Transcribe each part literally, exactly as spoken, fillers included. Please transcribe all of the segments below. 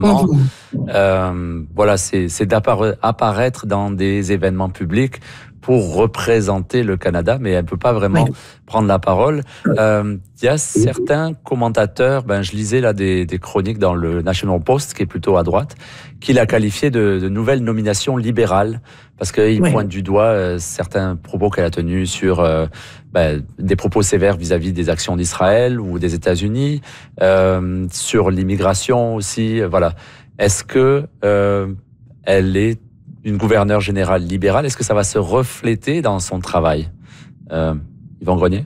Mmh. Euh, voilà, c'est, c'est d'apparaître dans des événements publics pour représenter le Canada, mais elle ne peut pas vraiment oui. prendre la parole. Il euh, y a certains commentateurs, ben, je lisais là des, des chroniques dans le National Post, qui est plutôt à droite, qui l'a qualifié de, de nouvelle nomination libérale, parce qu'il oui. pointe du doigt euh, certains propos qu'elle a tenus sur euh, ben, des propos sévères vis-à-vis des actions d'Israël ou des États-Unis, euh, sur l'immigration aussi. Voilà. Est-ce que euh, elle est une gouverneure générale libérale? Est-ce que ça va se refléter dans son travail? Euh, Yvan Grenier?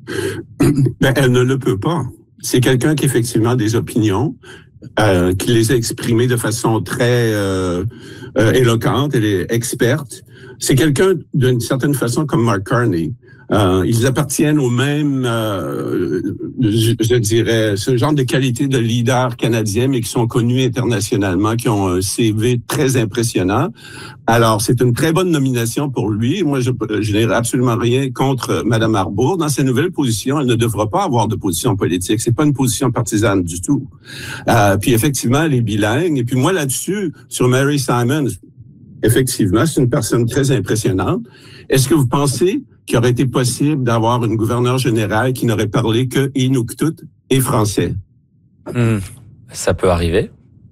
Ben, elle ne le peut pas. C'est quelqu'un qui effectivement a des opinions, euh, qui les a exprimées de façon très euh, euh, éloquente, elle est experte. C'est quelqu'un d'une certaine façon comme Mark Carney. Euh, ils appartiennent au même, euh, je, je dirais, ce genre de qualité de leader canadien, mais qui sont connus internationalement, qui ont un C V très impressionnant. Alors, c'est une très bonne nomination pour lui. Moi, je, je n'ai absolument rien contre Mme Arbour. Dans ses nouvelles positions, elle ne devra pas avoir de position politique. C'est pas une position partisane du tout. Euh, puis effectivement, elle est bilingue. Et puis moi, là-dessus, sur Mary Simon, effectivement, c'est une personne très impressionnante. Est-ce que vous pensez qu'il aurait été possible d'avoir une gouverneure générale qui n'aurait parlé que Inuktitut et français? Mmh, ça peut arriver.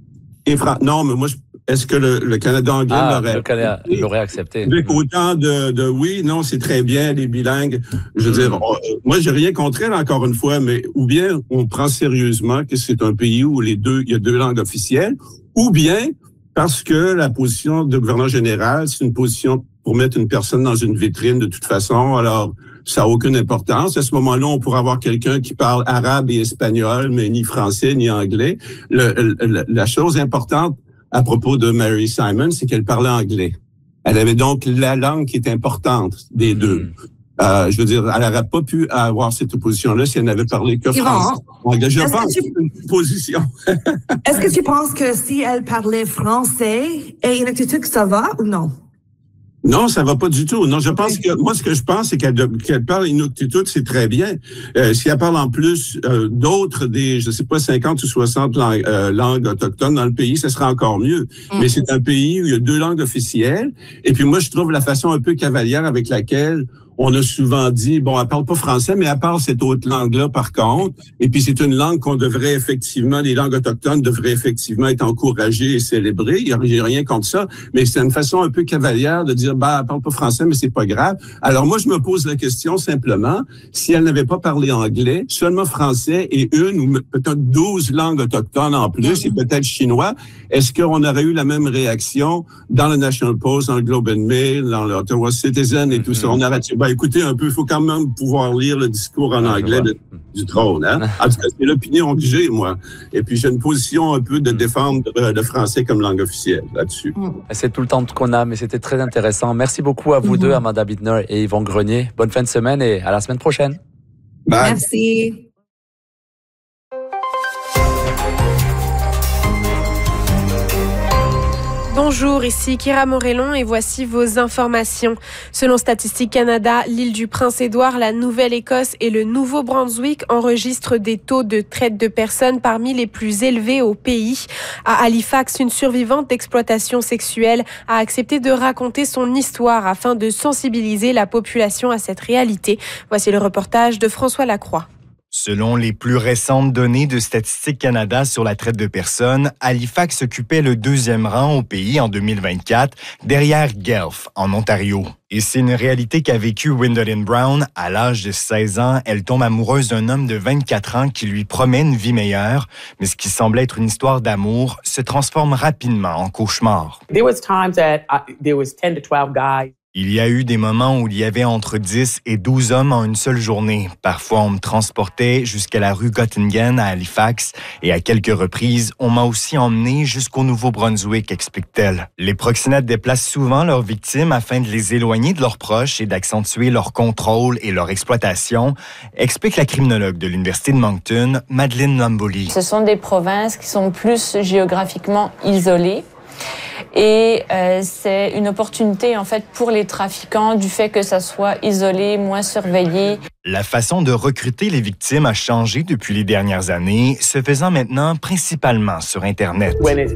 Et fra- non, mais moi, je, est-ce que le, le Canada anglais ah, l'aurait, le Canada, l'aurait accepté? Avec autant de, de oui, non, c'est très bien, les bilingues. Je veux mmh. dire, on, moi, j'ai rien contre elle, encore une fois, mais ou bien on prend sérieusement que c'est un pays où les deux, il y a deux langues officielles, ou bien parce que la position de gouverneur général, c'est une position pour mettre une personne dans une vitrine de toute façon. Alors, ça n'a aucune importance. À ce moment-là, on pourrait avoir quelqu'un qui parle arabe et espagnol, mais ni français, ni anglais. Le, le, la chose importante à propos de Mary Simon, c'est qu'elle parlait anglais. Elle avait donc la langue qui est importante des deux. Euh, je veux dire, elle n'aurait pas pu avoir cette position-là si elle n'avait parlé que français. Anglais. Je pense que c'est une position. Est-ce que tu penses que si elle parlait français et Inuktitut, ça va ou non? Non, ça va pas du tout. Non, je pense que moi, ce que je pense, c'est qu'elle, qu'elle parle Inuktitut, c'est très bien. Euh, si elle parle en plus euh, d'autres des, je sais pas, cinquante ou soixante langues, euh, langues autochtones dans le pays, ça sera encore mieux. Mm-hmm. Mais c'est un pays où il y a deux langues officielles. Et puis moi, je trouve la façon un peu cavalière avec laquelle on a souvent dit, bon, elle parle pas français, mais elle parle cette autre langue-là, par contre. Et puis, c'est une langue qu'on devrait effectivement, les langues autochtones devraient effectivement être encouragées et célébrées. Il n'y a rien contre ça. Mais c'est une façon un peu cavalière de dire, bah, elle parle pas français, mais c'est pas grave. Alors, moi, je me pose la question simplement, si elle n'avait pas parlé anglais, seulement français et une ou peut-être douze langues autochtones en plus, et peut-être chinois, est-ce qu'on aurait eu la même réaction dans le National Post, dans le Globe and Mail, dans le Ottawa Citizen et tout ça? On aurait Ben, écoutez un peu, il faut quand même pouvoir lire le discours en ah, anglais de, du trône. Hein? En tout cas, c'est l'opinion que j'ai, moi. Et puis, j'ai une position un peu de défendre euh, le français comme langue officielle là-dessus. C'est tout le temps qu'on a, mais c'était très intéressant. Merci beaucoup à vous mm-hmm. deux, Amanda Bittner et Yvan Grenier. Bonne fin de semaine et à la semaine prochaine. Bye. Merci. Bonjour, ici Kira Morellon et voici vos informations. Selon Statistique Canada, l'île du Prince-Édouard, la Nouvelle-Écosse et le Nouveau-Brunswick enregistrent des taux de traite de personnes parmi les plus élevés au pays. À Halifax, une survivante d'exploitation sexuelle a accepté de raconter son histoire afin de sensibiliser la population à cette réalité. Voici le reportage de François Lacroix. Selon les plus récentes données de Statistique Canada sur la traite de personnes, Halifax occupait le deuxième rang au pays en deux mille vingt-quatre, derrière Guelph, en Ontario. Et c'est une réalité qu'a vécue Gwendolyn Brown. À l'âge de seize ans, elle tombe amoureuse d'un homme de vingt-quatre ans qui lui promet une vie meilleure. Mais ce qui semblait être une histoire d'amour se transforme rapidement en cauchemar. There was times that I, there was ten to twelve guys. Il y a eu des moments où il y avait entre dix et douze hommes en une seule journée. Parfois, on me transportait jusqu'à la rue Göttingen à Halifax et à quelques reprises, on m'a aussi emmené jusqu'au Nouveau-Brunswick, explique-t-elle. Les proxénètes déplacent souvent leurs victimes afin de les éloigner de leurs proches et d'accentuer leur contrôle et leur exploitation, explique la criminologue de l'Université de Moncton, Madeleine Lamboli. Ce sont des provinces qui sont plus géographiquement isolées. Et euh, c'est une opportunité, en fait, pour les trafiquants du fait que ça soit isolé, moins surveillé. La façon de recruter les victimes a changé depuis les dernières années, se faisant maintenant principalement sur Internet.